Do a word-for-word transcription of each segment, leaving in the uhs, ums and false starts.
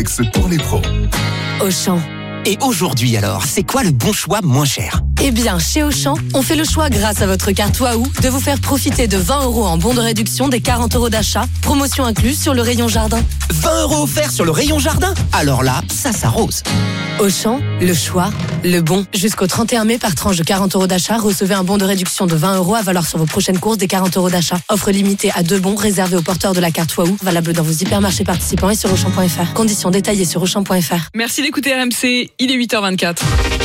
pour les pros. Auchan. Et aujourd'hui alors, c'est quoi le bon choix moins cher ? Eh bien, chez Auchan, on fait le choix grâce à votre carte Waouh de vous faire profiter de vingt euros en bon de réduction des quarante euros d'achat, promotion incluse sur le rayon jardin. vingt euros offerts sur le rayon jardin ? Alors là, ça s'arrose. Auchan, le choix, le bon. Jusqu'au trente et un mai, par tranche de quarante euros d'achat, recevez un bon de réduction de vingt euros à valoir sur vos prochaines courses des quarante euros d'achat. Offre limitée à deux bons réservés aux porteurs de la carte Waouh, valable dans vos hypermarchés participants et sur Auchan point F R. Conditions détaillées sur Auchan point F R. Merci d'écouter R M C, il est huit heures vingt-quatre.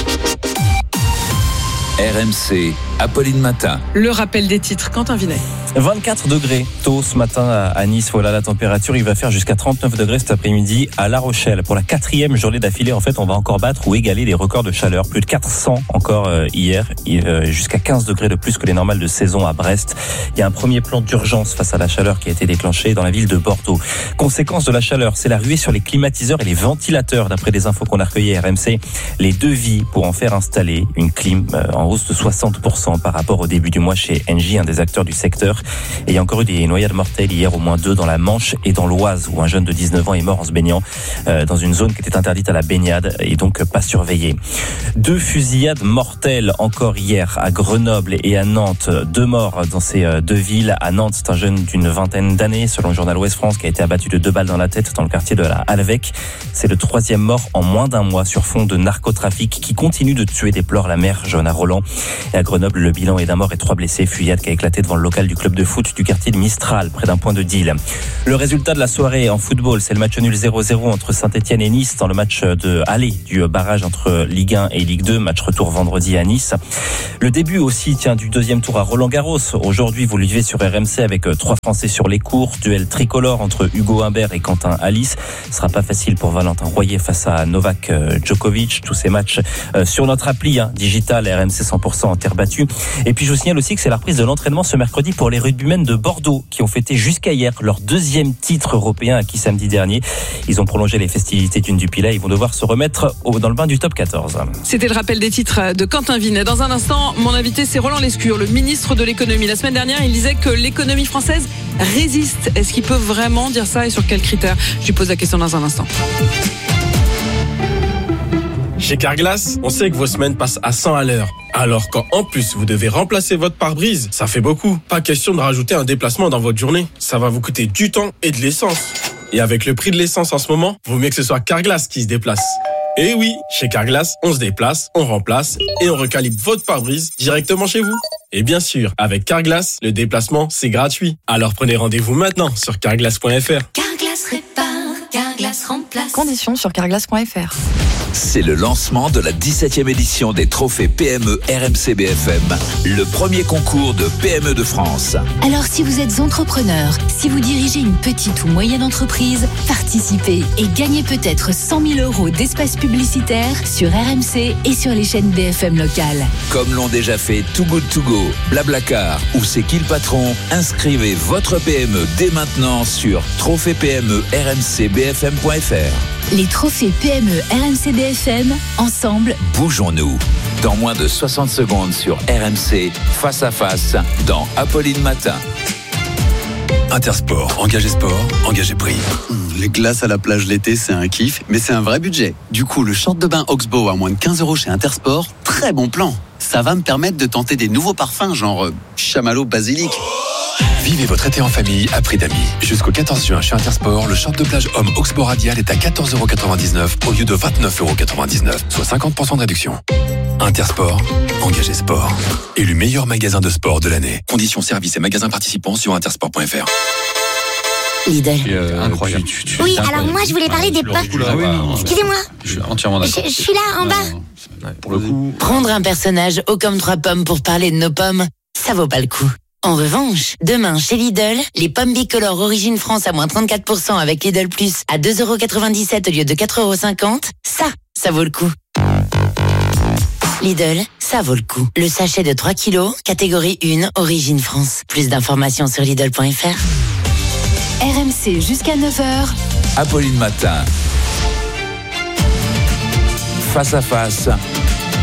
R M C, Apolline Matin. Le rappel des titres, Quentin Vinet. vingt-quatre degrés tôt ce matin à Nice. Voilà la température. Il va faire jusqu'à trente-neuf degrés cet après-midi à La Rochelle. Pour la quatrième journée d'affilée, en fait, on va encore battre ou égaler les records de chaleur. Plus de quatre cents encore euh, hier. Euh, jusqu'à quinze degrés de plus que les normales de saison à Brest. Il y a un premier plan d'urgence face à la chaleur qui a été déclenché dans la ville de Bordeaux. Conséquence de la chaleur, c'est la ruée sur les climatiseurs et les ventilateurs. D'après des infos qu'on a recueillies à R M C, les devis pour en faire installer une clim euh, en hausse de soixante pour cent par rapport au début du mois chez Engie, un des acteurs du secteur. Et il y a encore eu des noyades mortelles hier, au moins deux dans la Manche et dans l'Oise, où un jeune de dix-neuf ans est mort en se baignant euh, dans une zone qui était interdite à la baignade et donc pas surveillée. Deux fusillades mortelles encore hier à Grenoble et à Nantes. Deux morts dans ces deux villes. À Nantes, c'est un jeune d'une vingtaine d'années, selon le journal Ouest France, qui a été abattu de deux balles dans la tête dans le quartier de la Halvec. C'est le troisième mort en moins d'un mois sur fond de narcotrafic qui continue de tuer, déplore la mère Johanna Roland. Et à Grenoble, le bilan est d'un mort et trois blessés. Fusillade qui a éclaté devant le local du club de foot du quartier de Mistral, près d'un point de deal. Le résultat de la soirée en football, c'est le match nul zéro zéro entre Saint-Etienne et Nice dans le match de aller du barrage entre Ligue un et Ligue deux, match retour vendredi à Nice. Le début aussi, tiens, du deuxième tour à Roland-Garros. Aujourd'hui, vous le vivez sur R M C avec trois Français sur les cours, duel tricolore entre Hugo Humbert et Quentin Alice. Ce sera pas facile pour Valentin Royer face à Novak Djokovic. Tous ces matchs sur notre appli hein, digital R M C cent pour cent en terre battue. Et puis je vous signale aussi que c'est la reprise de l'entraînement ce mercredi pour les rugbymen de Bordeaux qui ont fêté jusqu'à hier leur deuxième titre européen acquis samedi dernier. Ils ont prolongé les festivités d'une Dupila. Ils vont devoir se remettre au, dans le bain du top quatorze. C'était le rappel des titres de Quentin Vinet. Dans un instant, mon invité c'est Roland Lescure, le ministre de l'économie. La semaine dernière, il disait que l'économie française résiste. Est-ce qu'il peut vraiment dire ça et sur quels critères ? Je lui pose la question dans un instant. Chez Carglass, on sait que vos semaines passent à cent à l'heure. Alors quand en plus vous devez remplacer votre pare-brise, ça fait beaucoup. Pas question de rajouter un déplacement dans votre journée. Ça va vous coûter du temps et de l'essence. Et avec le prix de l'essence en ce moment, vaut mieux que ce soit Carglass qui se déplace. Et oui, chez Carglass, on se déplace, on remplace et on recalibre votre pare-brise directement chez vous. Et bien sûr, avec Carglass, le déplacement, c'est gratuit. Alors prenez rendez-vous maintenant sur carglass point f r. Carglass répare, Carglass remplace. Conditions sur carglass point f r. C'est le lancement de la dix-septième édition des trophées P M E R M C B F M, le premier concours de P M E de France. Alors si vous êtes entrepreneur, si vous dirigez une petite ou moyenne entreprise, participez et gagnez peut-être cent mille euros d'espace publicitaire sur R M C et sur les chaînes B F M locales. Comme l'ont déjà fait Too Good To Go, Blablacar ou C'est qui le patron, inscrivez votre P M E dès maintenant sur trophée P M E R M C B F M point f r. Les trophées P M E R M C B F M, ensemble, bougeons-nous. Dans moins de soixante secondes sur R M C, face à face, dans Apolline Matin. Intersport, engagé sport, engagé prix. Les glaces à la plage l'été, c'est un kiff, mais c'est un vrai budget. Du coup, le short de bain Oxbow à moins de quinze euros chez Intersport, très bon plan. Ça va me permettre de tenter des nouveaux parfums, genre euh, chamallow basilic. Vivez votre été en famille à prix d'amis. Jusqu'au quatorze juin chez Intersport, le short de plage homme Oxbow Radial est à quatorze euros quatre-vingt-dix-neuf au lieu de vingt-neuf euros quatre-vingt-dix-neuf, soit cinquante pour cent de réduction. Intersport, engagé sport. Élu meilleur magasin de sport de l'année. Conditions services et magasins participants sur intersport point f r. Lidl. Euh, incroyable. Tu, tu, tu, oui, alors incroyable. moi je voulais parler des pommes. Ah oui, excusez-moi. Je suis entièrement d'accord. Je, je suis là en bas. Ouais, pour le coup. Prendre un personnage haut comme trois pommes pour parler de nos pommes, ça vaut pas le coup. En revanche, demain chez Lidl, les pommes bicolores Origine France à moins trente-quatre pour cent avec Lidl Plus à deux euros quatre-vingt-dix-sept au lieu de quatre euros cinquante, ça, ça vaut le coup. Lidl, ça vaut le coup. Le sachet de trois kilos, catégorie un, Origine France. Plus d'informations sur Lidl point f r. R M C jusqu'à neuf heures. Apolline Matin. Face à face.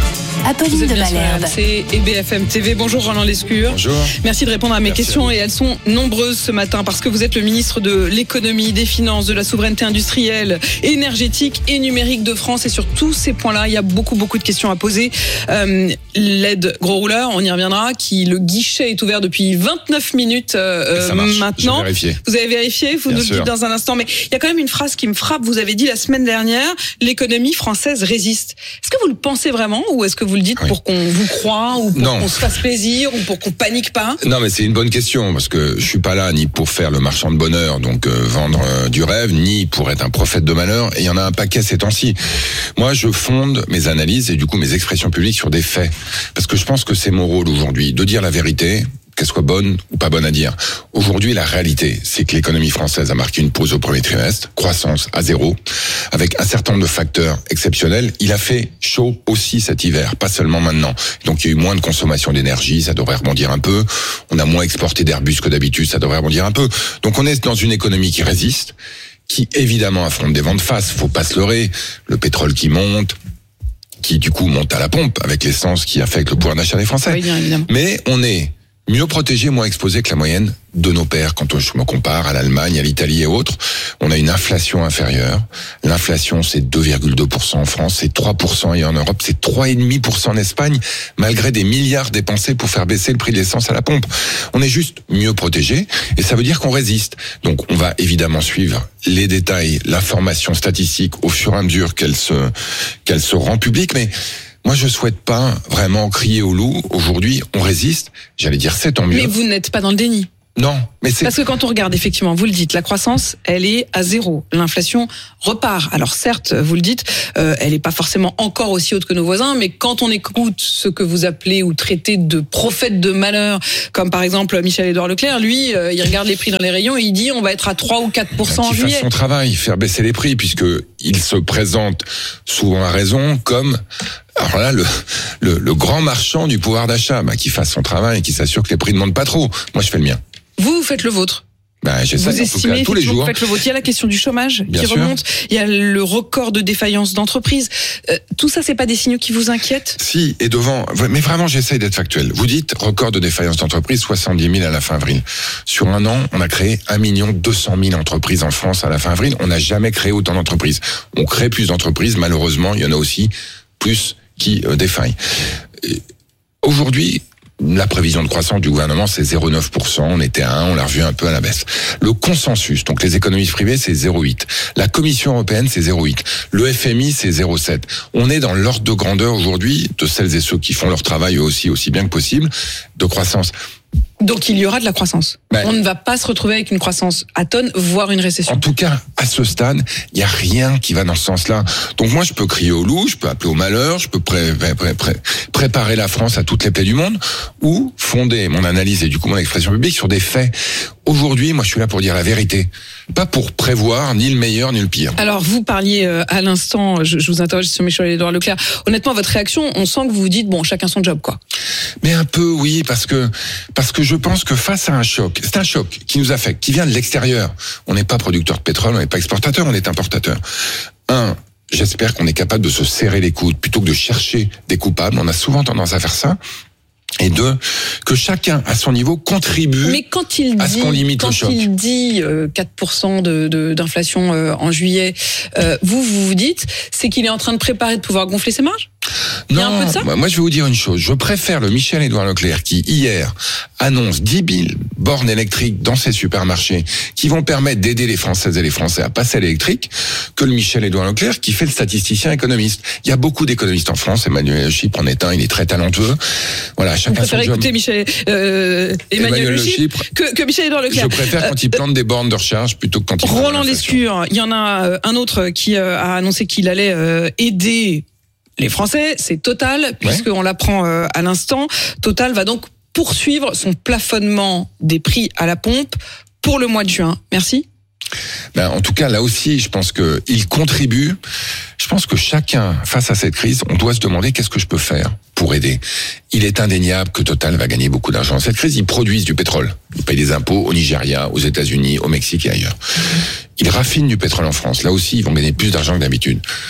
Apolline Vous êtes de bien sur Malherbe. R M C et B F M T V. Bonjour Roland Lescure. Bonjour. Merci de répondre à mes Merci questions à et elles sont nombreuses ce matin parce que vous êtes le ministre de l'économie, des finances, de la souveraineté industrielle, énergétique et numérique de France. Et sur tous ces points-là, il y a beaucoup, beaucoup de questions à poser. Euh, l'aide gros rouleur, on y reviendra, qui le guichet est ouvert depuis vingt-neuf minutes euh, ça marche. maintenant. J'ai vérifié. Vous avez vérifié, vous Bien nous le sûr. dites dans un instant. Mais il y a quand même une phrase qui me frappe. Vous avez dit la semaine dernière, l'économie française résiste. Est-ce que vous le pensez vraiment ou est-ce que vous le dites Oui. pour qu'on vous croie ou pour Non. qu'on se fasse plaisir ou pour qu'on panique pas? Non, mais c'est une bonne question parce que je suis pas là ni pour faire le marchand de bonheur, donc euh, vendre euh, du rêve, ni pour être un prophète de malheur. Et il y en a un paquet ces temps-ci. Moi, je fonde mes analyses et du coup mes expressions publiques sur des faits parce que je pense que c'est mon rôle aujourd'hui de dire la vérité, qu'elle soit bonne ou pas bonne à dire. Aujourd'hui, la réalité, c'est que l'économie française a marqué une pause au premier trimestre, croissance à zéro, avec un certain nombre de facteurs exceptionnels. Il a fait chaud aussi cet hiver, pas seulement maintenant. Donc il y a eu moins de consommation d'énergie, ça devrait rebondir un peu. On a moins exporté d'Airbus que d'habitude, ça devrait rebondir un peu. Donc on est dans une économie qui résiste, qui évidemment affronte des vents de face, faut pas se leurrer. Le pétrole qui monte, qui du coup monte à la pompe avec l'essence qui affecte le pouvoir d'achat des Français. Oui, bien évidemment. Mais on est mieux protégé, moins exposé que la moyenne de nos pairs. Quand je me compare à l'Allemagne, à l'Italie et autres, on a une inflation inférieure. L'inflation, c'est deux virgule deux pour cent en France, c'est trois pour cent et en Europe, c'est trois virgule cinq pour cent en Espagne, malgré des milliards dépensés pour faire baisser le prix de l'essence à la pompe. On est juste mieux protégé et ça veut dire qu'on résiste. Donc on va évidemment suivre les détails, l'information statistique au fur et à mesure qu'elle se, qu'elle se rend publique, mais moi, je souhaite pas vraiment crier au loup. Aujourd'hui, on résiste. J'allais dire, c'est tant mieux. Mais vous n'êtes pas dans le déni. Non, mais c'est... Parce que quand on regarde, effectivement, vous le dites, la croissance, elle est à zéro. L'inflation repart. Alors certes, vous le dites, euh, elle n'est pas forcément encore aussi haute que nos voisins, mais quand on écoute ce que vous appelez ou traitez de prophète de malheur, comme par exemple Michel-Édouard Leclerc, lui, euh, il regarde les prix dans les rayons et il dit on va être à trois ou quatre pour cent en qu'il juillet. fasse son travail, faire baisser les prix, puisque il se présente souvent à raison comme... Alors là, le, le, le grand marchand du pouvoir d'achat, bah, qui fasse son travail et qui s'assure que les prix ne montent pas trop. Moi, je fais le mien. Vous, vous faites le vôtre. Bah, j'essaie, Vous en tout estimez cas, tous les effectivement que jours. vous faites le vôtre. Il y a la question du chômage Bien qui sûr. remonte. Il y a le record de défaillance d'entreprises. Euh, tout ça, c'est pas des signaux qui vous inquiètent? Si, et devant, mais vraiment, j'essaye d'être factuel. Vous dites, record de défaillance d'entreprise, soixante-dix mille à la fin avril. Sur un an, on a créé un million deux cent mille entreprises en France à la fin avril. On n'a jamais créé autant d'entreprises. On crée plus d'entreprises. Malheureusement, il y en a aussi plus qui euh, défaillent. Et aujourd'hui, la prévision de croissance du gouvernement, c'est zéro virgule neuf pour cent. On était à un, on l'a revu un peu à la baisse. Le consensus, donc les économistes privés, c'est zéro virgule huit. La Commission européenne, c'est zéro virgule huit. Le F M I, c'est zéro virgule sept. On est dans l'ordre de grandeur aujourd'hui de celles et ceux qui font leur travail eux aussi, aussi bien que possible, de croissance. Donc il y aura de la croissance. Ben, On ne va pas se retrouver avec une croissance atone, voire une récession. En tout cas, à ce stade, il n'y a rien qui va dans ce sens-là. Donc moi, je peux crier au loup, je peux appeler au malheur, je peux pré- pré- pré- pré- préparer la France à toutes les plaies du monde, ou fonder mon analyse et du coup mon expression publique sur des faits. Aujourd'hui, moi, je suis là pour dire la vérité, pas pour prévoir ni le meilleur ni le pire. Alors vous parliez euh, à l'instant, je, je vous interroge sur Michel-Édouard Leclerc. Honnêtement, votre réaction, on sent que vous vous dites bon, chacun son job, quoi. Mais un peu, oui, parce que parce que je pense que face à un choc, c'est un choc qui nous affecte, qui vient de l'extérieur. On n'est pas producteur de pétrole, on n'est pas exportateur, on est importateur. Un, j'espère qu'on est capable de se serrer les coudes plutôt que de chercher des coupables. On a souvent tendance à faire ça. Et deux, que chacun à son niveau contribue Mais quand il à ce dit, qu'on limite quand le choc. il dit euh, quatre pour cent de, de, d'inflation euh, en juillet, euh, vous vous vous dites, c'est qu'il est en train de préparer de pouvoir gonfler ses marges? Il y a un peu de ça? Non, moi je vais vous dire une chose. Je préfère le Michel-Édouard Leclerc qui hier annonce dix mille bornes électriques dans ses supermarchés qui vont permettre d'aider les Françaises et les Français à passer à l'électrique que le Michel-Édouard Leclerc qui fait le statisticien économiste. Il y a beaucoup d'économistes en France. Emmanuel Chypre en est un. Il est très talentueux. Voilà, Vous chacun son préférez job. écouter Michel, euh, Emmanuel, Emmanuel Le Le Chypre Chypre. que, que Michel-Édouard Leclerc. Je préfère quand il plante des bornes de recharge plutôt que quand il parle de Roland l'inflation. Lescure, il y en a euh, un autre qui euh, a annoncé qu'il allait euh, aider les Français, c'est Total, puisqu'on l'apprend euh, à l'instant. Total va donc poursuivre son plafonnement des prix à la pompe pour le mois de juin. Merci. Ben, en tout cas, là aussi, je pense que il contribue. Je pense que chacun, face à cette crise, on doit se demander qu'est-ce que je peux faire pour aider. Il est indéniable que Total va gagner beaucoup d'argent. Cette crise, ils produisent du pétrole. Ils payent des impôts au Nigeria, aux États-Unis, au Mexique et ailleurs. Ils raffinent du pétrole en France. Là aussi, ils vont gagner plus d'argent que d'habitude.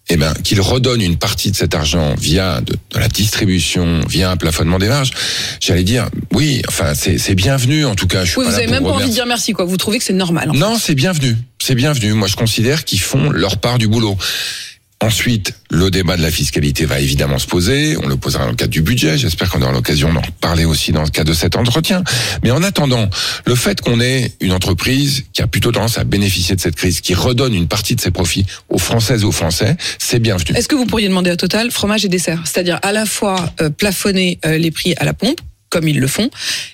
eh ben, qu'il redonne une partie de cet argent via de, de la distribution, via un plafonnement des marges, j'allais dire, oui, enfin, c'est, c'est bienvenu, en tout cas. Je suis oui, pas vous là avez pour même pas remercier. envie de dire merci, quoi. Vous trouvez que c'est normal. En Non, c'est bienvenu. C'est bienvenu. Moi, je considère qu'ils font leur part du boulot. Ensuite, le débat de la fiscalité va évidemment se poser. On le posera dans le cadre du budget. J'espère qu'on aura l'occasion d'en reparler aussi dans le cadre de cet entretien. Mais en attendant, le fait qu'on ait une entreprise qui a plutôt tendance à bénéficier de cette crise, qui redonne une partie de ses profits aux Françaises et aux Français, c'est bienvenu. Est-ce que vous pourriez demander à Total fromage et dessert, c'est-à-dire à la fois euh, plafonner euh, les prix à la pompe, comme ils le font,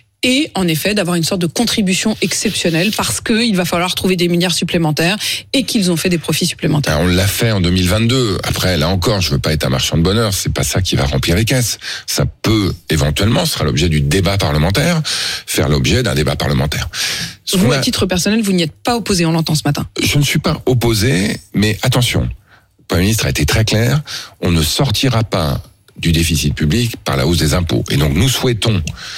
et en effet d'avoir une sorte de contribution exceptionnelle parce qu'il va falloir trouver des milliards supplémentaires et qu'ils ont fait des profits supplémentaires. On l'a fait en deux mille vingt-deux. Après, là encore, je veux pas être un marchand de bonheur, c'est pas ça qui va remplir les caisses. Ça peut éventuellement, ce sera l'objet du débat parlementaire, faire l'objet d'un débat parlementaire. Ce Vous, qu'on à a- titre personnel, vous n'y êtes pas opposé, on l'entend ce matin. Je ne suis pas opposé, mais attention, le Premier ministre a été très clair, on ne sortira pas du déficit public par la hausse des impôts. Et donc nous souhaitons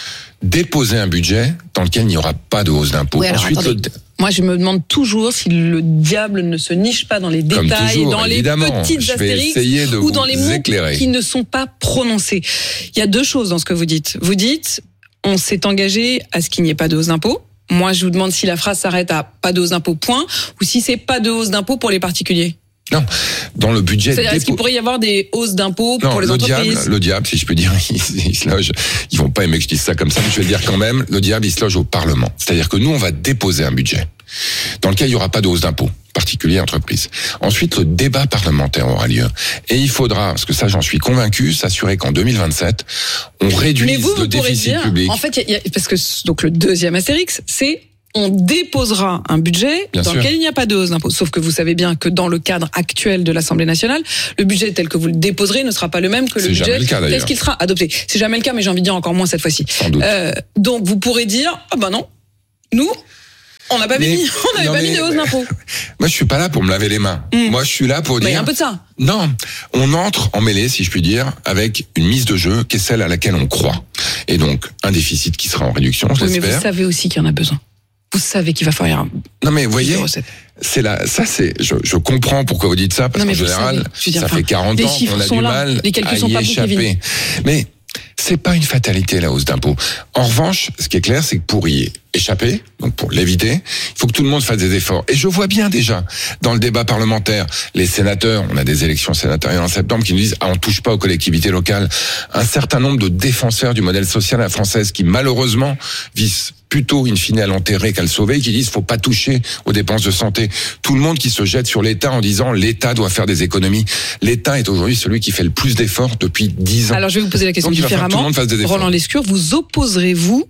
déposer un budget dans lequel il n'y aura pas de hausse d'impôts. Oui, alors, Ensuite, attendez. le... Moi, je me demande toujours si le diable ne se niche pas dans les Comme détails, toujours, dans les évidemment. petites Je vais astérix essayer de ou vous dans les mots éclairer. qui ne sont pas prononcés. Il y a deux choses dans ce que vous dites. Vous dites, on s'est engagé à ce qu'il n'y ait pas de hausse d'impôts. Moi, je vous demande si la phrase s'arrête à pas de hausse d'impôts, point, ou si c'est pas de hausse d'impôts pour les particuliers. Non, dans le budget... C'est-à-dire, est-ce dépo- qu'il pourrait y avoir des hausses d'impôts Non, pour les le entreprises? diable, le diable, si je peux dire, il, il se loge. Ils vont pas aimer que je dise ça comme ça, mais je vais le dire quand même. Le diable, il se loge au Parlement. C'est-à-dire que nous, on va déposer un budget dans lequel il y aura pas de hausse d'impôts, particulier entreprises. Ensuite, le débat parlementaire aura lieu. Et il faudra, parce que ça, j'en suis convaincu, s'assurer qu'en deux mille vingt-sept, on réduise Mais vous, vous le pourrez déficit dire, public. en fait, il y a- il y a- parce que donc le deuxième astérix, c'est on déposera un budget Bien dans sûr. lequel il n'y a pas de hausse d'impôts. Sauf que vous savez bien que dans le cadre actuel de l'Assemblée nationale, le budget tel que vous le déposerez ne sera pas le même que le C'est budget jamais le cas, tel d'ailleurs. qu'il sera adopté. C'est jamais le cas, mais j'ai envie de dire encore moins cette fois-ci. Sans doute. Euh, donc vous pourrez dire, ah ben non, nous, on n'a pas Mais- mis, on n'avait non, pas mais- mis de hausse d'impôts. Moi, je suis pas là pour me laver les mains. Mm. Moi, je suis là pour Mais il y dire... a un peu de ça. Non, on entre en mêlée, si je puis dire, avec une mise de jeu qui est celle à laquelle on croit. Et donc, un déficit qui sera en réduction, je Oui, mais l'espère. vous savez aussi qu'il y en a besoin. Vous savez qu'il va falloir un Non, mais vous voyez, de recettes. c'est là, ça c'est, je, je comprends pourquoi vous dites ça, parce Non, mais qu'en vous général, savez, je veux dire, ça enfin, fait quarante les ans chiffres qu'on a sont du là. mal Les calculs à sont y pas bons, Kevin. échapper. Mais c'est pas une fatalité la hausse d'impôts. En revanche, ce qui est clair, c'est que pour y échapper, donc pour l'éviter, il faut que tout le monde fasse des efforts. Et je vois bien déjà, dans le débat parlementaire, les sénateurs, on a des élections sénatoriales en septembre, qui nous disent, ah, on touche pas aux collectivités locales. Un certain nombre de défenseurs du modèle social à la française qui, malheureusement, visent plutôt, in fine, à l'enterrer qu'à le sauver, qui disent, faut pas toucher aux dépenses de santé. Tout le monde qui se jette sur l'État en disant, l'État doit faire des économies. L'État est aujourd'hui celui qui fait le plus d'efforts depuis dix ans. Alors je vais vous poser la question Donc, il va falloir que tout le différemment. monde fasse des efforts. Roland Lescure, vous opposerez-vous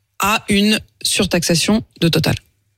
à une surtaxation de Total?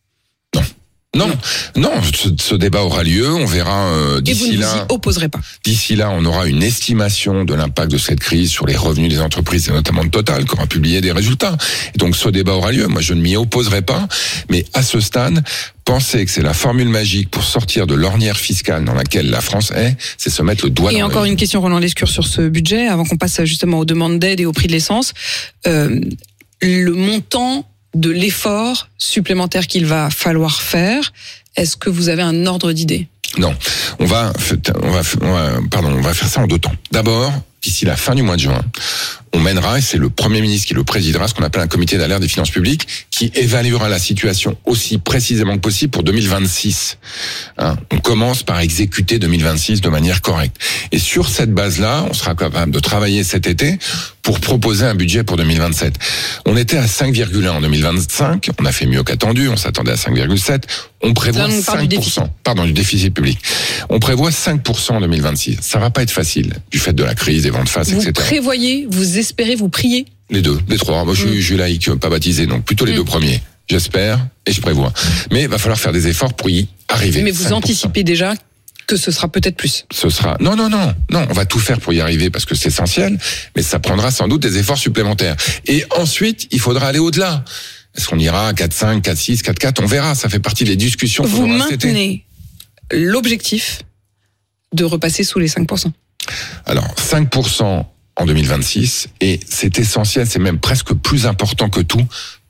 Non, non, ce, ce débat aura lieu, on verra euh, Et vous d'ici ne vous là. y opposerez pas? D'ici là, on aura une estimation de l'impact de cette crise sur les revenus des entreprises, et notamment de Total, qui aura publié des résultats. Et donc ce débat aura lieu. Moi, je ne m'y opposerai pas, mais à ce stade, penser que c'est la formule magique pour sortir de l'ornière fiscale dans laquelle la France est, c'est se mettre le doigt Et dans encore l'œil. une question, Roland Lescure, sur ce budget, avant qu'on passe justement aux demandes d'aide et au prix de l'essence. Euh, le montant de l'effort supplémentaire qu'il va falloir faire, est-ce que vous avez un ordre d'idée? Non, on va, on va, on va, pardon, on va faire ça en deux temps. D'abord, d'ici la fin du mois de juin, on mènera, et c'est le Premier ministre qui le présidera, ce qu'on appelle un comité d'alerte des finances publiques, qui évaluera la situation aussi précisément que possible pour deux mille vingt-six. Hein, on commence par exécuter deux mille vingt-six de manière correcte. Et sur cette base-là, on sera capable de travailler cet été pour proposer un budget pour deux mille vingt-sept. On était à cinq virgule un en deux mille vingt-cinq, on a fait mieux qu'attendu, on s'attendait à cinq virgule sept, on prévoit Là, on parle cinq du pour cent. Pardon, du déficit public. On prévoit cinq pour cent en deux mille vingt-six. Ça va pas être facile, du fait de la crise, des ventes face, Vous et cetera. prévoyez, vous espérez, vous priez? Les deux, les trois. Moi, je suis, je suis laïque, pas baptisé, donc plutôt les Mm. deux premiers. J'espère et je prévois. Mais il va falloir faire des efforts pour y arriver. Mais vous cinq pour cent. anticipez déjà que ce sera peut-être plus. Ce sera, non, non, non, non, on va tout faire pour y arriver parce que c'est essentiel, mais ça prendra sans doute des efforts supplémentaires. Et ensuite, il faudra aller au-delà. Est-ce qu'on ira à quatre cinq, quatre six, quatre quatre? On verra, ça fait partie des discussions qu'on Vous aura cet été. maintenez l'objectif de repasser sous les cinq pour cent. Alors, cinq pour cent en deux mille vingt-six, et c'est essentiel, c'est même presque plus important que tout,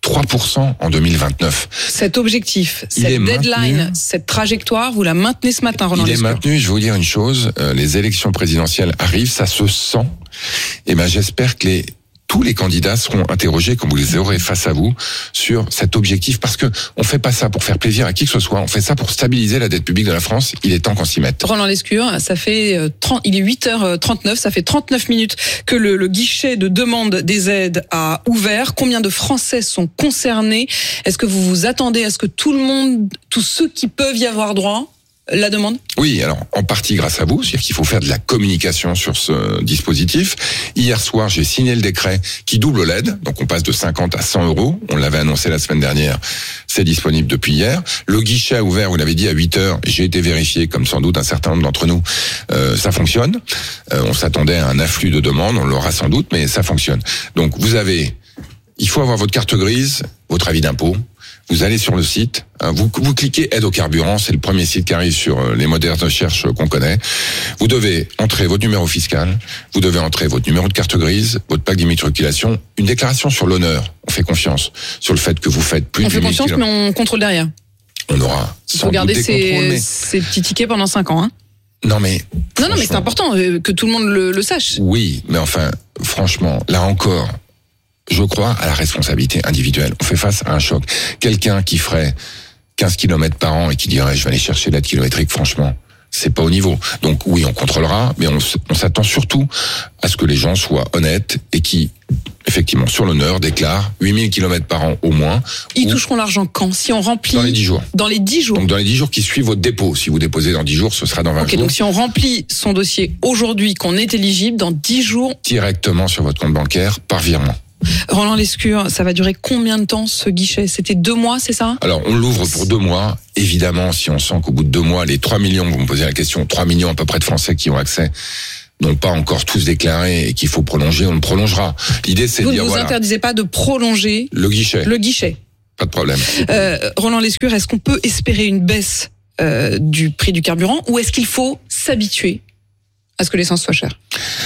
trois pour cent en deux mille vingt-neuf. Cet objectif, Il cette est deadline, maintenu. cette trajectoire, vous la maintenez ce matin, Roland Il est Lescure. maintenu, je vais vous dire une chose, euh, les élections présidentielles arrivent, ça se sent. Et ben j'espère que les tous les candidats seront interrogés, comme vous les aurez face à vous, sur cet objectif, parce que on fait pas ça pour faire plaisir à qui que ce soit, on fait ça pour stabiliser la dette publique de la France. Il est temps qu'on s'y mette. Roland Lescure, ça fait euh, trente, il est huit heures trente-neuf, ça fait trente-neuf minutes que le, le guichet de demande des aides a ouvert. Combien de Français sont concernés? Est-ce que vous vous attendez à ce que tout le monde, tous ceux qui peuvent y avoir droit, la demande? Oui, alors en partie grâce à vous, c'est-à-dire qu'il faut faire de la communication sur ce dispositif. Hier soir, j'ai signé le décret qui double l'aide, donc on passe de cinquante à cent euros. On l'avait annoncé la semaine dernière, c'est disponible depuis hier. Le guichet a ouvert, vous l'avez dit, à huit heures. J'ai été vérifié, comme sans doute un certain nombre d'entre nous, euh, ça fonctionne. Euh, on s'attendait à un afflux de demandes, on l'aura sans doute, mais ça fonctionne. Donc vous avez, il faut avoir votre carte grise, votre avis d'impôt. Vous allez sur le site, hein, vous, vous cliquez aide au carburant, c'est le premier site qui arrive sur les moteurs de recherche qu'on connaît. Vous devez entrer votre numéro fiscal, vous devez entrer votre numéro de carte grise, votre plaque d'immatriculation, une déclaration sur l'honneur. On fait confiance sur le fait que vous faites plus On de fait huit mille confiance, mais kilomètres. on contrôle derrière. On aura Il sans faut garder doute des contrôles, ces, mais... ces petits tickets pendant cinq ans. Hein. Non mais... Non, non, mais c'est important euh, que tout le monde le, le sache. Oui, mais enfin, franchement, là encore... Je crois à la responsabilité individuelle. On fait face à un choc. Quelqu'un qui ferait quinze kilomètres par an et qui dirait je vais aller chercher l'aide kilométrique, franchement, c'est pas au niveau. Donc oui, on contrôlera, mais on, on s'attend surtout à ce que les gens soient honnêtes et qui, effectivement, sur l'honneur, déclarent huit mille kilomètres par an au moins. Ils toucheront l'argent quand? Si on remplit... Dans les dix jours. Dans les dix jours. Donc dans les dix jours qui suivent votre dépôt. Si vous déposez dans dix jours, ce sera dans vingt Ok, jours. donc si on remplit son dossier aujourd'hui, qu'on est éligible, dans dix jours... Directement sur votre compte bancaire, par virement. Roland Lescure, ça va durer combien de temps ce guichet? C'était deux mois, c'est ça? Alors, on l'ouvre pour deux mois. Évidemment, si on sent qu'au bout de deux mois, les trois millions, vous me posez la question, trois millions à peu près de Français qui ont accès, n'ont pas encore tous déclaré et qu'il faut prolonger, on le prolongera. L'idée, c'est de Vous ne dire, vous voilà, interdisez pas de prolonger le guichet. le guichet. Pas de problème. Euh, Roland Lescure, est-ce qu'on peut espérer une baisse euh, du prix du carburant ou est-ce qu'il faut s'habituer à ce que l'essence soit chère?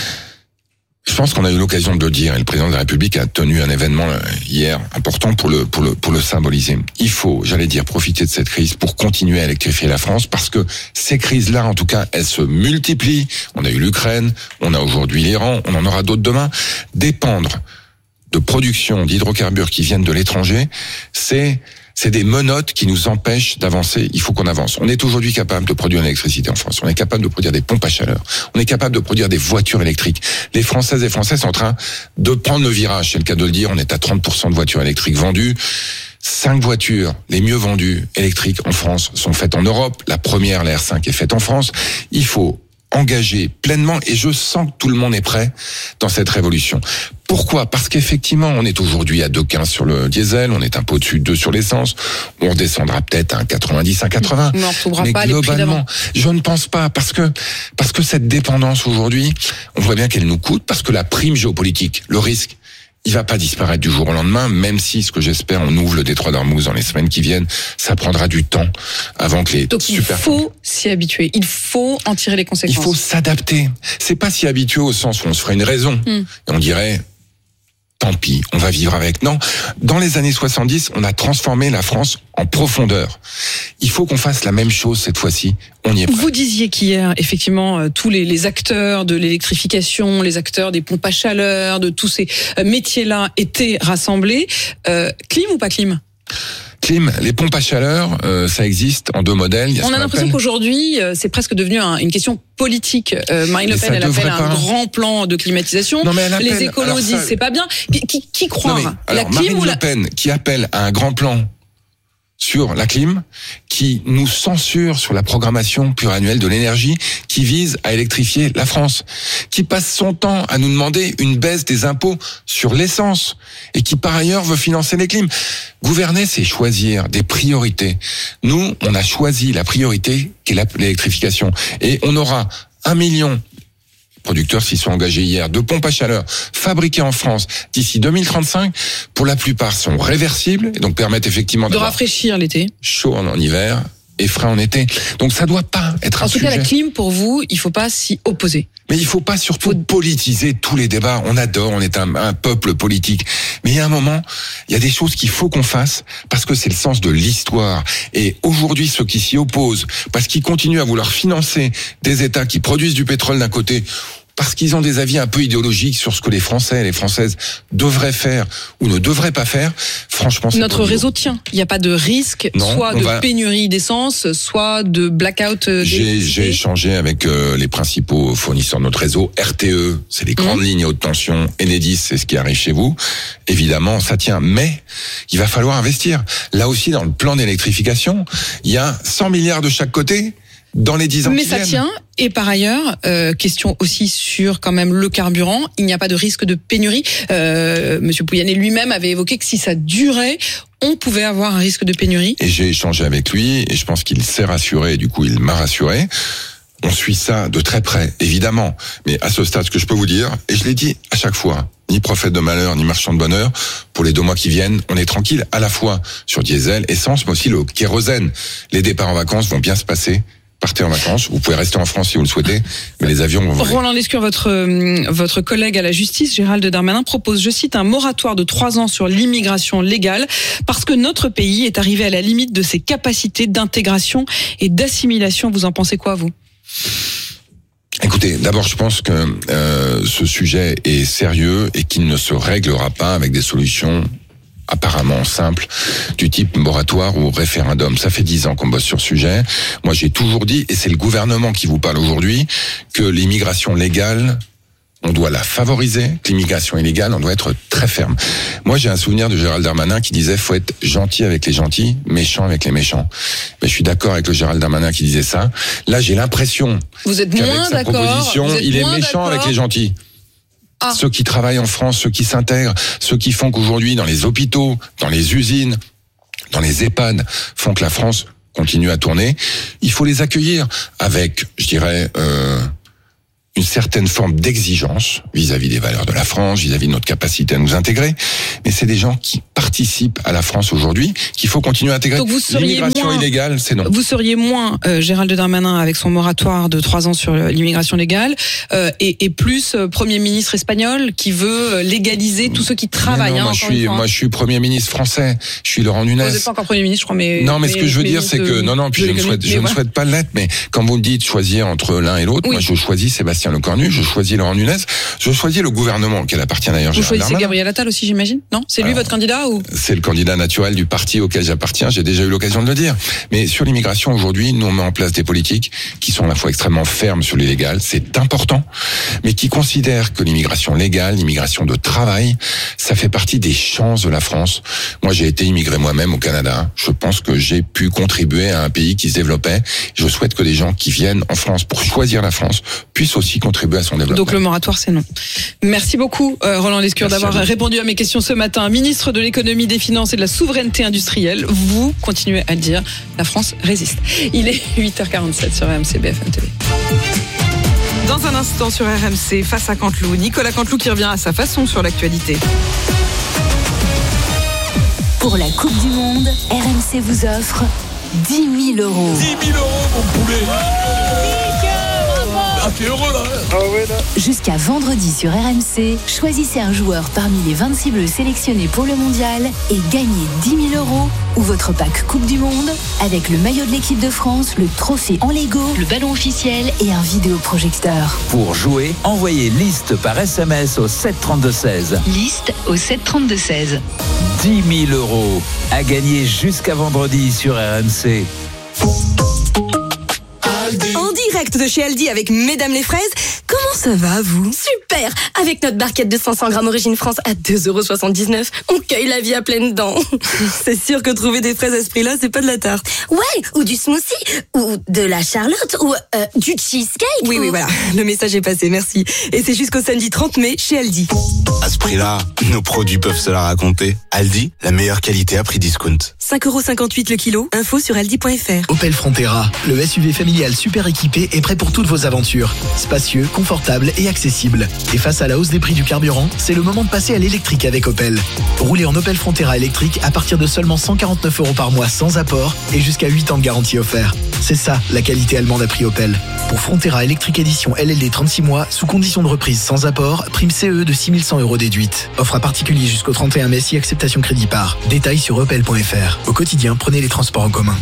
Je pense qu'on a eu l'occasion de le dire et le président de la République a tenu un événement hier important pour le pour le pour le symboliser. Il faut, j'allais dire, profiter de cette crise pour continuer à électrifier la France parce que ces crises-là, en tout cas, elles se multiplient. On a eu l'Ukraine, on a aujourd'hui l'Iran, on en aura d'autres demain. Dépendre de production d'hydrocarbures qui viennent de l'étranger, c'est c'est des menottes qui nous empêchent d'avancer. Il faut qu'on avance. On est aujourd'hui capable de produire l'électricité en France. On est capable de produire des pompes à chaleur. On est capable de produire des voitures électriques. Les Françaises et Français sont en train de prendre le virage. C'est le cas de le dire. On est à trente pour cent de voitures électriques vendues. Cinq voitures, les mieux vendues électriques en France, sont faites en Europe. La première, la R cinq, est faite en France. Il faut engager pleinement et je sens que tout le monde est prêt dans cette révolution. Pourquoi? Parce qu'effectivement, on est aujourd'hui à deux virgule quinze sur le diesel, on est un peu au-dessus de deux sur l'essence, on redescendra peut-être à un quatre-vingt-dix, un quatre-vingts. Mais on ne retrouvera Mais pas les prix d'avant. je ne pense pas, parce que parce que cette dépendance aujourd'hui, on voit bien qu'elle nous coûte, parce que la prime géopolitique, le risque, il va pas disparaître du jour au lendemain, même si, ce que j'espère, on ouvre le détroit d'Ormuz dans les semaines qui viennent, ça prendra du temps avant que les Donc super... il faut s'y habituer, il faut en tirer les conséquences. Il faut s'adapter. C'est pas s'y habituer au sens où on se ferait une raison. Mm. Et on dirait, tant pis, on va vivre avec. Non, dans les années soixante-dix, on a transformé la France en profondeur. Il faut qu'on fasse la même chose cette fois-ci. On y est prêt. Vous disiez qu'hier, effectivement, euh, tous les, les acteurs de l'électrification, les acteurs des pompes à chaleur, de tous ces euh, métiers-là étaient rassemblés. Euh, clim ou pas clim? Clim, les pompes à chaleur, euh, ça existe en deux modèles. Il y a On ce a qu'on l'impression appelle- qu'aujourd'hui, euh, c'est presque devenu un- une question politique. Euh, Marine Le Mais Pen, ça elle appelle devrait un pas. grand plan de climatisation. Non, mais elle appelle- les écolos alors disent ça- c'est pas bien. Qui, qui, qui Non, croire mais, La alors, clim Marine ou la... Le Pen qui appelle à un grand plan sur la clim, qui nous censure sur la programmation pluriannuelle de l'énergie, qui vise à électrifier la France, qui passe son temps à nous demander une baisse des impôts sur l'essence, et qui par ailleurs veut financer les clims. Gouverner, c'est choisir des priorités. Nous, on a choisi la priorité qui est la- l'électrification. Et on aura un million producteurs s'y sont engagés hier, de pompes à chaleur fabriquées en France d'ici deux mille trente-cinq. Pour la plupart, sont réversibles et donc permettent effectivement de d'avoir rafraîchir l'été. chaud en, en hiver, et frais en été. Donc ça doit pas être un En tout sujet. cas, la clim, pour vous, il faut pas s'y opposer. Mais il faut pas surtout politiser tous les débats. On adore, on est un, un peuple politique. Mais il y a un moment, il y a des choses qu'il faut qu'on fasse parce que c'est le sens de l'histoire. Et aujourd'hui, ceux qui s'y opposent, parce qu'ils continuent à vouloir financer des États qui produisent du pétrole d'un côté, parce qu'ils ont des avis un peu idéologiques sur ce que les Français et les Françaises devraient faire ou ne devraient pas faire, franchement, c'est Notre réseau tient. Il n'y a pas de risque, non, soit de va... pénurie d'essence, soit de blackout d'électricité. J'ai, j'ai échangé avec euh, les principaux fournisseurs de notre réseau. R T E, c'est les grandes mmh. lignes à haute tension. Enedis, c'est ce qui arrive chez vous. Évidemment, ça tient. Mais il va falloir investir. Là aussi, dans le plan d'électrification, il y a cent milliards de chaque côté. Dans les dix ans Mais qui ça viennent. tient. Et par ailleurs, euh, question aussi sur quand même le carburant, il n'y a pas de risque de pénurie. Euh, Monsieur Pouyanné lui-même avait évoqué que si ça durait, on pouvait avoir un risque de pénurie. Et j'ai échangé avec lui et je pense qu'il s'est rassuré. Du coup, il m'a rassuré. On suit ça de très près, évidemment. Mais à ce stade, ce que je peux vous dire, et je l'ai dit à chaque fois, ni prophète de malheur, ni marchand de bonheur, pour les deux mois qui viennent, on est tranquille à la fois sur diesel, essence, mais aussi le kérosène. Les départs en vacances vont bien se passer. Partez en vacances, vous pouvez rester en France si vous le souhaitez, mais les avions vont voler. Roland Lescure, votre votre collègue à la justice, Gérald Darmanin, propose, je cite, un moratoire de trois ans sur l'immigration légale, parce que notre pays est arrivé à la limite de ses capacités d'intégration et d'assimilation. Vous en pensez quoi, vous ? Écoutez, d'abord, je pense que euh, ce sujet est sérieux et qu'il ne se réglera pas avec des solutions apparemment simple, du type moratoire ou référendum. Ça fait dix ans qu'on bosse sur ce sujet. Moi, j'ai toujours dit, et c'est le gouvernement qui vous parle aujourd'hui, que l'immigration légale, on doit la favoriser, que l'immigration illégale, on doit être très ferme. Moi, j'ai un souvenir de Gérald Darmanin qui disait, faut être gentil avec les gentils, méchant avec les méchants. Mais je suis d'accord avec le Gérald Darmanin qui disait ça. Là, j'ai l'impression vous êtes qu'avec moins sa d'accord, proposition, vous êtes il est moins méchant d'accord. avec les gentils. Ah. Ceux qui travaillent en France, ceux qui s'intègrent, ceux qui font qu'aujourd'hui, dans les hôpitaux, dans les usines, dans les EHPAD, font que la France continue à tourner. Il faut les accueillir avec, je dirais, euh, une certaine forme d'exigence vis-à-vis des valeurs de la France, vis-à-vis de notre capacité à nous intégrer. Mais c'est des gens qui participent à la France aujourd'hui, qu'il faut continuer à intégrer. Donc vous seriez L'immigration moins, illégale, c'est non. Vous seriez moins euh, Gérald Darmanin avec son moratoire de trois ans sur l'immigration légale euh, et, et plus euh, Premier ministre espagnol qui veut légaliser tous ceux qui travaillent. Non, hein, moi, je suis, moi, je suis Premier ministre français. Je suis Laurent Nunez. Vous n'êtes pas encore Premier ministre, je crois, mais... Non, mais, mais ce que je veux dire, c'est que... Non, non, puis je ne souhaite, je ne voilà. souhaite pas l'être, mais quand vous me dites choisir entre l'un et l'autre, oui. moi, je choisis Sébastien Lecornu, je choisis Laurent Nunez, je choisis le gouvernement, auquel appartient d'ailleurs Vous Gérald choisissez Darmanin. Gabriel Attal aussi, j'imagine? Non? C'est lui Alors, votre candidat ou? C'est le candidat naturel du parti auquel j'appartiens, j'ai déjà eu l'occasion de le dire. Mais sur l'immigration, aujourd'hui, nous, on met en place des politiques qui sont à la fois extrêmement fermes sur l'illégal, c'est important, mais qui considèrent que l'immigration légale, l'immigration de travail, ça fait partie des chances de la France. Moi, j'ai été immigré moi-même au Canada. Je pense que j'ai pu contribuer à un pays qui se développait. Je souhaite que les gens qui viennent en France pour choisir la France puissent aussi contribuer à son développement. Donc le moratoire, c'est non. Merci beaucoup, euh, Roland Lescure, Merci d'avoir à vous. répondu à mes questions ce matin. Ministre de l'économie, des finances et de la souveraineté industrielle, vous continuez à le dire, la France résiste. Il est huit heures quarante-sept sur R M C B F M T V. Dans un instant sur R M C, face à Canteloup, Nicolas Canteloup qui revient à sa façon sur l'actualité. Pour la Coupe du Monde, R M C vous offre dix mille euros. dix mille euros, mon poulet. Ah, t'es heureux là, ah ouais, là. Jusqu'à vendredi sur R M C, choisissez un joueur parmi les vingt-six bleus sélectionnés pour le mondial et gagnez dix mille euros ou votre pack Coupe du Monde avec le maillot de l'équipe de France, le trophée en Lego, le ballon officiel et un vidéoprojecteur. Pour jouer, envoyez liste par S M S au sept trente-deux seize. Liste au sept trente-deux seize. dix mille euros à gagner jusqu'à vendredi sur R M C. En direct de chez Aldi avec Mesdames les fraises, comment ça va vous? Super! Avec notre barquette de cinq cents grammes Origine France à deux euros soixante-dix-neuf, on cueille la vie à pleines dents. C'est sûr que trouver des fraises à ce prix-là, c'est pas de la tarte. Ouais, ou du smoothie, ou de la charlotte, ou euh, du cheesecake. Oui, ou... oui, voilà. Le message est passé, merci. Et c'est jusqu'au samedi trente mai chez Aldi. À ce prix-là, nos produits peuvent se la raconter. Aldi, la meilleure qualité à prix discount. cinq euros cinquante-huit le kilo. Info sur aldi point f r. Opel Frontera, le S U V familial super équipé est prêt pour toutes vos aventures. Spacieux, confortable et accessible. Et face à la hausse des prix du carburant, c'est le moment de passer à l'électrique avec Opel. Roulez en Opel Frontera électrique à partir de seulement cent quarante-neuf euros par mois sans apport et jusqu'à huit ans de garantie offert. C'est ça, la qualité allemande à prix Opel. Pour Frontera électrique édition L L D trente-six mois, sous condition de reprise sans apport, prime C E de six mille cent euros déduite. Offre à particulier jusqu'au trente et un mai si acceptation crédit par. Détails sur opel point f r. Au quotidien, prenez les transports en commun.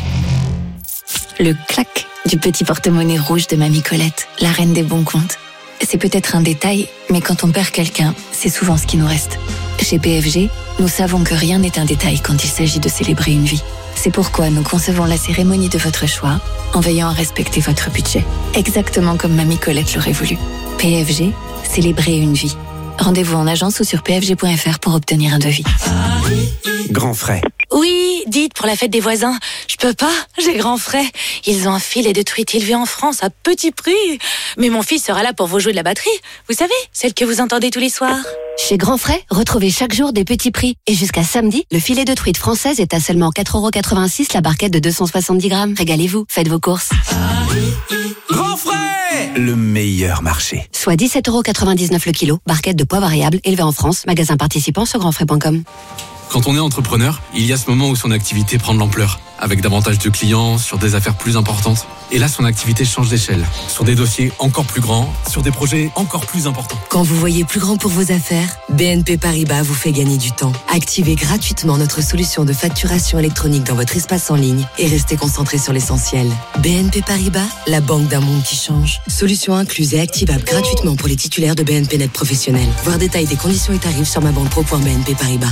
Le clac du petit porte-monnaie rouge de Mamie Colette, la reine des bons comptes. C'est peut-être un détail, mais quand on perd quelqu'un, c'est souvent ce qui nous reste. Chez P F G, nous savons que rien n'est un détail quand il s'agit de célébrer une vie. C'est pourquoi nous concevons la cérémonie de votre choix en veillant à respecter votre budget. Exactement comme Mamie Colette l'aurait voulu. P F G, célébrer une vie. Rendez-vous en agence ou sur p f g point f r pour obtenir un devis. Grand frais. Oui, dites, pour la fête des voisins. Je peux pas, j'ai grand frais. Ils ont un filet de truite élevé en France à petit prix. Mais mon fils sera là pour vous jouer de la batterie. Vous savez, celle que vous entendez tous les soirs. Chez Grand Frais, retrouvez chaque jour des petits prix. Et jusqu'à samedi, le filet de truite française est à seulement quatre euros quatre-vingt-six la barquette de deux cent soixante-dix grammes. Régalez-vous, faites vos courses. Grand Frais, le meilleur marché. Soit dix-sept euros quatre-vingt-dix-neuf le kilo, barquette de poids variable élevée en France, magasin participant sur grand frais point com. Quand on est entrepreneur, il y a ce moment où son activité prend de l'ampleur, avec davantage de clients, sur des affaires plus importantes. Et là, son activité change d'échelle, sur des dossiers encore plus grands, sur des projets encore plus importants. Quand vous voyez plus grand pour vos affaires, B N P Paribas vous fait gagner du temps. Activez gratuitement notre solution de facturation électronique dans votre espace en ligne et restez concentré sur l'essentiel. B N P Paribas, la banque d'un monde qui change. Solution incluse et activable gratuitement pour les titulaires de B N P Net professionnels. Voir détails des conditions et tarifs sur ma banque pro point b n p paribas.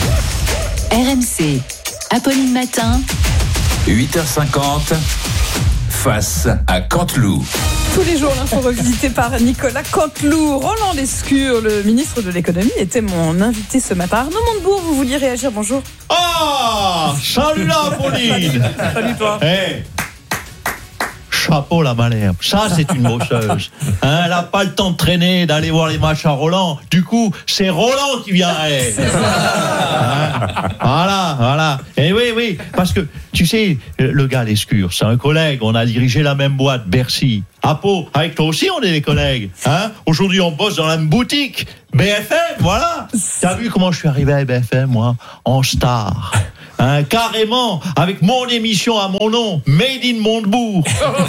R M C, Apolline Matin, huit heures cinquante, face à Canteloup. Tous les jours, l'info revisitée par Nicolas Canteloup. Roland Lescure, le ministre de l'économie, était mon invité ce matin. Arnaud Montebourg, vous vouliez réagir, bonjour. Ah, salut là, Apolline. Salut toi. Hey. Chapeau la Malherbe, ça c'est une bosseuse. Hein, elle n'a pas le temps de traîner, d'aller voir les matchs à Roland. Du coup, c'est Roland qui vient à elle. Hein, voilà, voilà. Et oui, oui, parce que tu sais, le gars Lescure, c'est un collègue. On a dirigé la même boîte, Bercy. Apo, avec toi aussi, on est des collègues. Hein, aujourd'hui, on bosse dans la même boutique. B F M, voilà. T'as vu comment je suis arrivé à B F M, moi, en star. Hein, carrément, avec mon émission à mon nom, Made in Montebourg.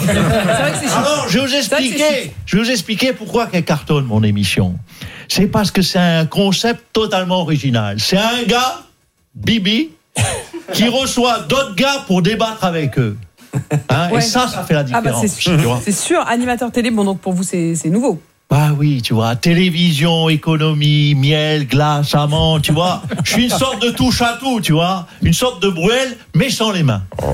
Alors, je vais vous expliquer, je vais vous expliquer pourquoi qu'elle cartonne mon émission. C'est parce que c'est un concept totalement original. C'est un gars, Bibi, qui reçoit d'autres gars pour débattre avec eux. Hein, ouais. Et ça, ça fait la différence. Ah bah c'est, sûr, tu vois. C'est sûr, animateur télé, bon donc pour vous c'est, c'est nouveau. Bah oui, tu vois, télévision, économie, miel, glace, amande, tu vois. Je suis une sorte de touche à tout, tu vois. Une sorte de Bruel, mais sans les mains. Oh.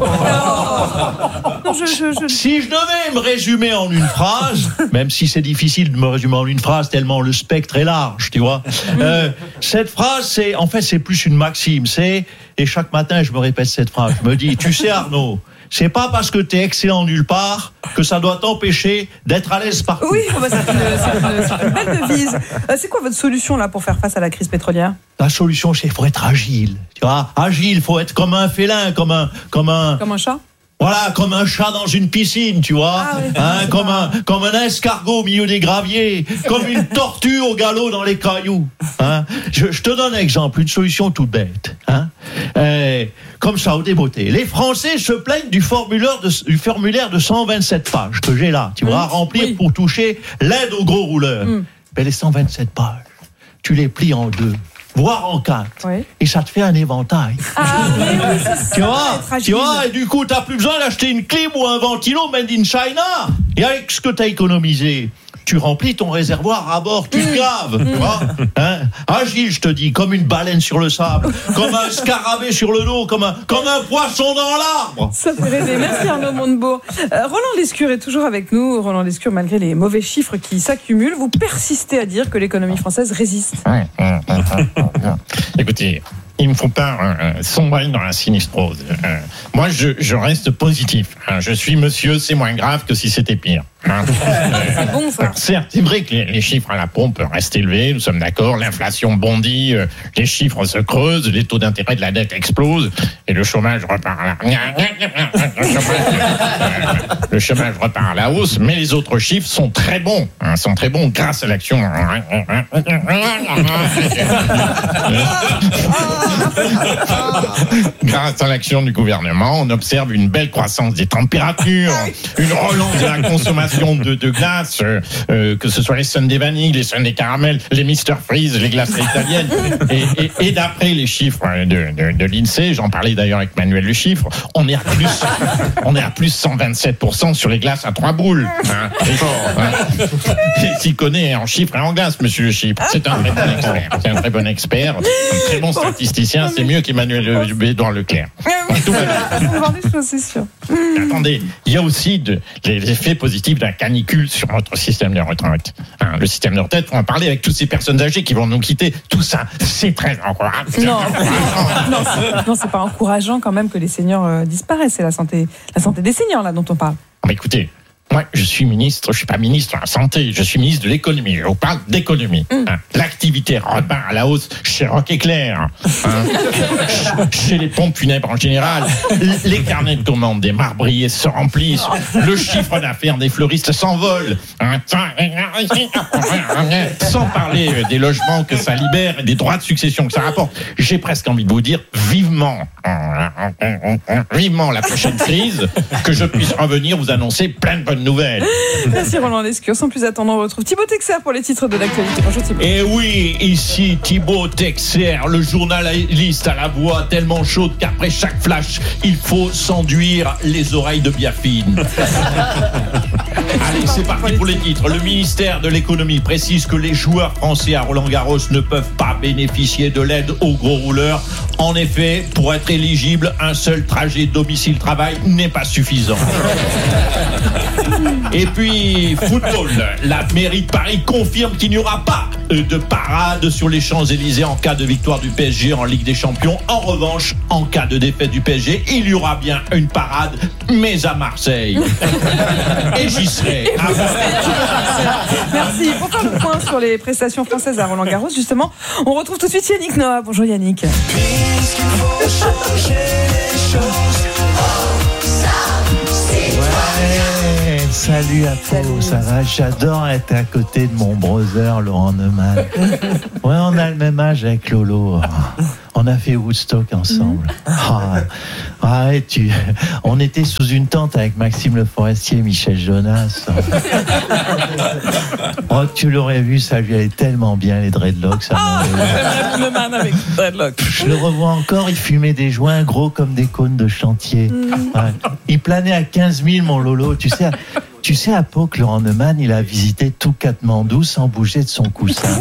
Non, je, je, je... Si je devais me résumer en une phrase, même si c'est difficile de me résumer en une phrase tellement le spectre est large, tu vois. Euh, cette phrase, c'est, en fait, c'est plus une maxime. C'est, et chaque matin, je me répète cette phrase. Je me dis, tu sais, Arnaud, c'est pas parce que t'es excellent nulle part que ça doit t'empêcher d'être à l'aise partout. Oui, bah c'est, une, c'est, une, c'est une belle devise. Euh, c'est quoi votre solution là pour faire face à la crise pétrolière ? La solution, c'est qu'il faut être agile. Tu vois, agile, il faut être comme un félin, comme un, comme un. Comme un chat ? Voilà, comme un chat dans une piscine, tu vois, ah, oui. hein, comme un comme un escargot au milieu des graviers, comme une tortue au galop dans les cailloux. Hein. Je, je te donne un exemple, une solution toute bête. Hein. Euh, comme ça, au débeauté. Les Français se plaignent du formulaire de, du formulaire de cent vingt-sept pages que j'ai là, tu mmh, vois, à remplir oui. pour toucher l'aide aux gros rouleurs. Mmh. Ben, les cent vingt-sept pages, tu les plies en deux. Voire en quatre, oui. et ça te fait un éventail. Ah, oui, oui, c'est tu ça, vois, tu vois, et du coup, t'as plus besoin d'acheter une clim ou un ventilo made in China. Et avec ce que t'as économisé, tu remplis ton réservoir à bord, tu te gaves, mmh. tu vois. Hein, agile, je te dis, comme une baleine sur le sable, comme un scarabée sur le dos, comme un, comme un poisson dans l'arbre. Ça fait rêver. Merci Arnaud Montebourg. Euh, Roland Lescure est toujours avec nous. Roland Lescure, malgré les mauvais chiffres qui s'accumulent, vous persistez à dire que l'économie française résiste. Ouais, ouais, ouais, ouais. Écoutez, il ne faut pas euh, sombrer dans la sinistrose. Euh, moi, je, je reste positif. Hein. Je suis monsieur, c'est moins grave que si c'était pire. Hein. C'est bon, ça. Alors, certes, c'est vrai que les, les chiffres à la pompe restent élevés, nous sommes d'accord, l'inflation bondit, euh, les chiffres se creusent, les taux d'intérêt de la dette explosent, et le chômage repart à la... le, chômage, euh, le chômage repart à la hausse, mais les autres chiffres sont très bons, hein, sont très bons grâce à l'action... Grâce à l'action du gouvernement, on observe une belle croissance des températures, une relance de la consommation de, de glace, euh, euh, que ce soit les Sundae vanille, les Sundae caramel, les Mister Freeze, les glaces italiennes. Et, et, et d'après les chiffres de, de, de l'INSEE, j'en parlais d'ailleurs avec Manuel Le Chiffre, on est à plus, on est à plus cent vingt-sept pour cent sur les glaces à trois boules. Hein. Et, hein. Il s'y connaît en chiffres et en glace, monsieur Le Chiffre. C'est un très bon expert. C'est un très bon expert, un très bon statisticien. C'est mieux qu'Emmanuel Édouard Leclerc. Tout va bien. On va voir des choses, c'est sûr. Attendez, il y a aussi de, les effets positifs de la canicule sur notre système de retraite. Hein, le système de retraite, on va en parler avec toutes ces personnes âgées qui vont nous quitter. Tout ça, c'est très encourageant. Non, non, c'est, non, c'est pas encourageant quand même que les seniors euh, disparaissent. C'est la santé, la santé des seniors là dont on parle. Mais écoutez, moi, je suis ministre, je suis pas ministre de la santé, je suis ministre de l'économie. Je vous parle d'économie. Mm. Hein. L'activité repart à la hausse chez Rock Éclair, hein. Chez les pompes funèbres en général. Les carnets de commandes des marbriers se remplissent. Le chiffre d'affaires des fleuristes s'envole. Hein. Sans parler des logements que ça libère et des droits de succession que ça rapporte. J'ai presque envie de vous dire vivement, vivement la prochaine crise, que je puisse revenir vous annoncer plein de bonnes nouvelles. Merci Roland Lescure. Sans plus attendre, on retrouve Thibaut Texer pour les titres de l'actualité. Bonjour Thibaut. Et oui, ici Thibaut Texer, le journaliste à la voix tellement chaude qu'après chaque flash, il faut s'enduire les oreilles de biafine. Allez, c'est parti pour les titres. Le ministère de l'économie précise que les joueurs français à Roland-Garros ne peuvent pas bénéficier de l'aide aux gros rouleurs. En effet, pour être éligible, un seul trajet domicile-travail n'est pas suffisant. Et puis, football. La mairie de Paris confirme qu'il n'y aura pas de parade sur les Champs-Élysées en cas de victoire du P S G en Ligue des Champions. En revanche, en cas de défaite du P S G, il y aura bien une parade, mais à Marseille. Et j'y serai. Merci. Pour faire le point sur les prestations françaises à Roland-Garros, justement, on retrouve tout de suite Yannick Noah. Bonjour Yannick. Puisqu'il faut changer les choses, oh, ça, c'est ouais, salut à Pau, ça va? J'adore être à côté de mon brother Laurent Neumann. Ouais, on a le même âge avec Lolo. On a fait Woodstock ensemble. Ah, ouais, tu... On était sous une tente avec Maxime Le Forestier et Michel Jonas. Oh, tu l'aurais vu, ça lui allait tellement bien, les dreadlocks. Ça ah, le avec dreadlocks. Je le revois encore, il fumait des joints gros comme des cônes de chantier. Mm. Ouais. Il planait à quinze mille, mon Lolo. Tu sais, tu sais à Pau que Laurent Neumann, il a visité tout Katmandou sans bouger de son coussin.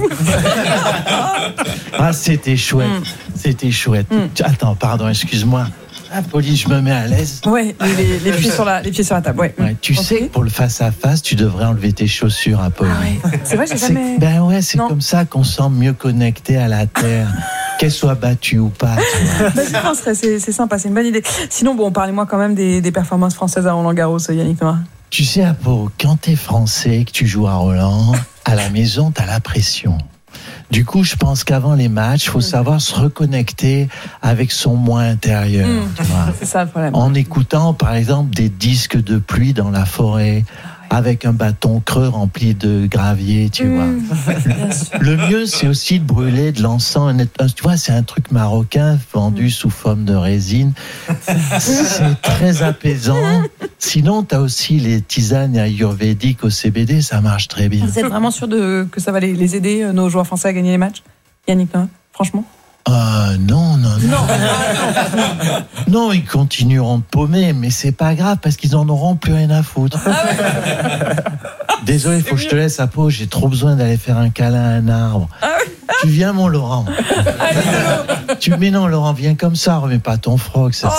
Ah, c'était chouette. Mm. C'était chouette. Mm. Attends, pardon, excuse-moi. Ah, Pauline, je me mets à l'aise. Ouais, les, les, pieds, sur la, les pieds sur la table. Ouais. Ouais, tu okay. sais que pour le face-à-face, tu devrais enlever tes chaussures à Pauline. Ah ouais. C'est vrai, j'ai jamais... Ben ouais, c'est non. Comme ça qu'on sent mieux connecté à la terre. Qu'elle soit battue ou pas. Ben, je penserais, c'est, c'est sympa, c'est une bonne idée. Sinon, bon, parlez-moi quand même des, des performances françaises à Roland-Garros, Yannick Noah. Tu sais, à Pau, quand t'es français, que tu joues à Roland, à la maison, t'as la pression. Du coup, je pense qu'avant les matchs, il faut savoir se reconnecter avec son moi intérieur. Mmh, c'est ça le problème. En écoutant, par exemple, des disques de pluie dans la forêt, avec un bâton creux rempli de gravier, tu mmh, vois. Le mieux, c'est aussi de brûler de l'encens. Tu vois, c'est un truc marocain vendu mmh. sous forme de résine. C'est très apaisant. Sinon, tu as aussi les tisanes ayurvédiques au C B D, ça marche très bien. Vous êtes vraiment sûr de, que ça va les, les aider, nos joueurs français, à gagner les matchs, Yannick Noah, franchement? Euh, non, non, non. Non, non, ils continueront de paumer, mais c'est pas grave parce qu'ils en auront plus rien à foutre. Désolé, il faut que je te laisse à Pau, j'ai trop besoin d'aller faire un câlin à un arbre. Tu viens, mon Laurent? Tu, mais non, Laurent, viens comme ça, remets pas ton froc, ça.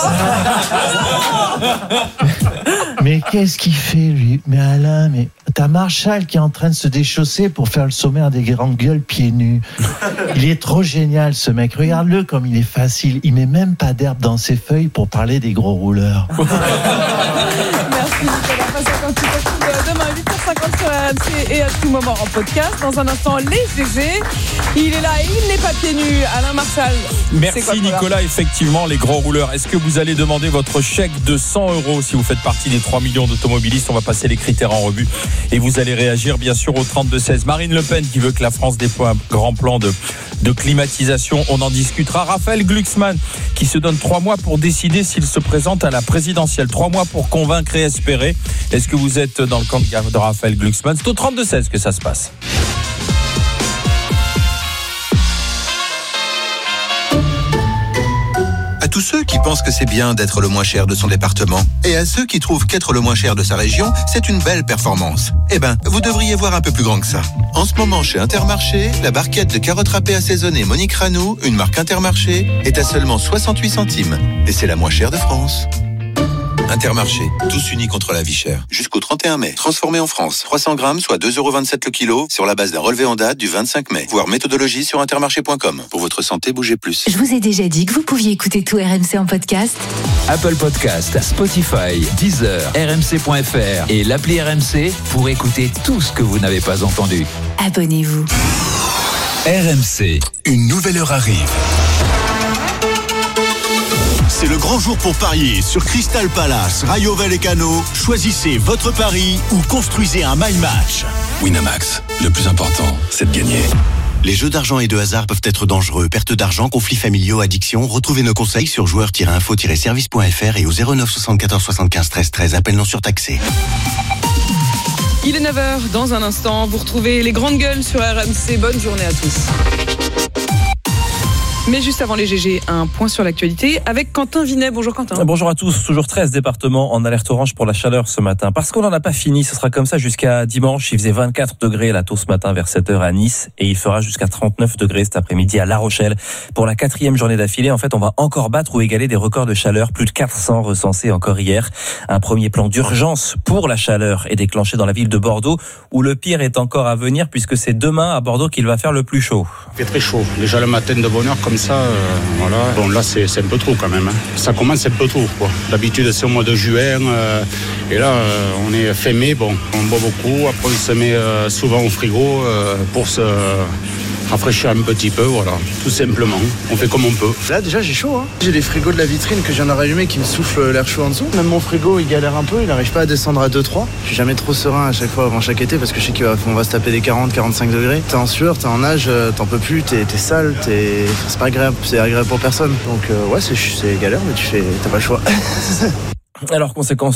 Mais qu'est-ce qu'il fait, lui? Mais Alain, mais t'as Marshall qui est en train de se déchausser pour faire le sommaire des grandes gueules pieds nus. Il est trop génial, ce mec. Regarde-le comme il est facile. Il met même pas d'herbe dans ses feuilles pour parler des gros rouleurs. Merci, Nicolas. Demain, huit heures. M C et à tout moment en podcast. Dans un instant, les G G. Il est là et il n'est pas pieds nus. Alain Marchal. Merci quoi, Nicolas, effectivement les grands rouleurs. Est-ce que vous allez demander votre chèque de cent euros si vous faites partie des trois millions d'automobilistes? On va passer les critères en revue et vous allez réagir bien sûr au trente-deux seize. Marine Le Pen qui veut que la France déploie un grand plan de, de climatisation, on en discutera. Raphaël Glucksmann qui se donne trois mois pour décider s'il se présente à la présidentielle. Trois mois pour convaincre et espérer. Est-ce que vous êtes dans le camp de Raphaël Glucksmann? C'est au trente-deux seize que ça se passe. À tous ceux qui pensent que c'est bien d'être le moins cher de son département et à ceux qui trouvent qu'être le moins cher de sa région, c'est une belle performance. Eh ben, vous devriez voir un peu plus grand que ça. En ce moment, chez Intermarché, la barquette de carottes râpées assaisonnées Monique Ranou, une marque Intermarché, est à seulement soixante-huit centimes. Et c'est la moins chère de France. Intermarché, tous unis contre la vie chère. Jusqu'au trente et un mai. Transformé en France. trois cents grammes, soit deux euros vingt-sept le kilo, sur la base d'un relevé en date du vingt-cinq mai. Voir méthodologie sur intermarché point com. Pour votre santé, bougez plus. Je vous ai déjà dit que vous pouviez écouter tout R M C en podcast. Apple Podcast, Spotify, Deezer, R M C point F R et l'appli R M C pour écouter tout ce que vous n'avez pas entendu. Abonnez-vous. R M C, une nouvelle heure arrive. C'est le grand jour pour parier sur Crystal Palace, Rayo Vallecano. Choisissez votre pari ou construisez un my match. Winamax, le plus important, c'est de gagner. Les jeux d'argent et de hasard peuvent être dangereux. Perte d'argent, conflits familiaux, addiction. Retrouvez nos conseils sur joueurs tiret info tiret service point F R et au zéro neuf soixante-quatorze soixante-quinze treize treize. Appel non surtaxé. Il est neuf heures. Dans un instant, vous retrouvez les grandes gueules sur R M C. Bonne journée à tous. Mais juste avant les G G, un point sur l'actualité avec Quentin Vinet. Bonjour Quentin. Bonjour à tous. Toujours treize départements en alerte orange pour la chaleur ce matin. Parce qu'on n'en a pas fini, ce sera comme ça jusqu'à dimanche. Il faisait vingt-quatre degrés là tôt ce matin vers sept heures à Nice et il fera jusqu'à trente-neuf degrés cet après-midi à La Rochelle. Pour la quatrième journée d'affilée, en fait, on va encore battre ou égaler des records de chaleur. Plus de quatre cents recensés encore hier. Un premier plan d'urgence pour la chaleur est déclenché dans la ville de Bordeaux où le pire est encore à venir puisque c'est demain à Bordeaux qu'il va faire le plus chaud. Il fait très chaud. Déjà le matin de bonne heure comme ça, euh, voilà. Bon là c'est, c'est un peu trop quand même. Hein. Ça commence un peu trop quoi. D'habitude c'est au mois de juin euh, et là euh, on est fin mai, bon, on boit beaucoup. Après on se met euh, souvent au frigo euh, pour se rafraîchir un petit peu, voilà, tout simplement. On fait comme on peut. Là déjà j'ai chaud, hein. J'ai les frigos de la vitrine que je viens de rallumer qui me soufflent l'air chaud en dessous. Même mon frigo il galère un peu, il n'arrive pas à descendre à deux trois. Je suis jamais trop serein à chaque fois avant chaque été parce que je sais qu'on va se taper des quarante à quarante-cinq degrés. T'es en sueur, t'es en nage, t'en peux plus, t'es, t'es sale, t'es... c'est pas agréable, c'est agréable pour personne. Donc euh, ouais c'est, c'est galère mais tu fais, t'as pas le choix. Alors conséquence